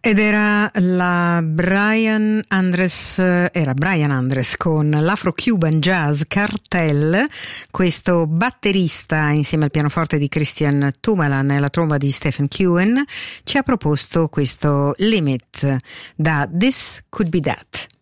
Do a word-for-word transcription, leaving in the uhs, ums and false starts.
Ed era la Brian Andres, era Brian Andres con l'Afro-Cuban Jazz Cartel, questo batterista insieme al pianoforte di Christian Tumalan e la tromba di Stephen Cohen ci ha proposto questo Limit da This Could Be That.